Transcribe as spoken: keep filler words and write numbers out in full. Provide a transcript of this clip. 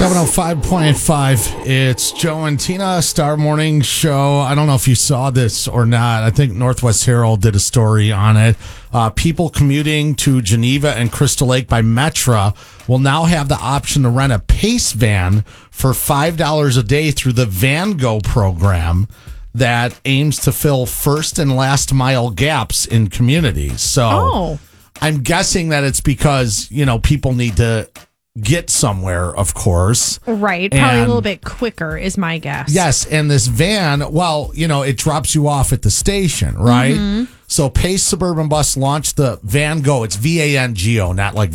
seven oh five point five. It's Joe and Tina, Star Morning Show. I don't know if you saw this or not. I think Northwest Herald did a story on it. Uh, people commuting to Geneva and Crystal Lake by Metra will now have the option to rent a Pace van for five dollars a day through the VanGo program that aims to fill first and last mile gaps in communities. So Oh. I'm guessing that it's because, you know, people need to get somewhere, of course. Right. Probably And- a little bit quicker is my guess. Yes, and this van, well, you know, it drops you off at the station, right? Mm-hmm. So Pace Suburban Bus launched the VanGo. It's V A N G O, not like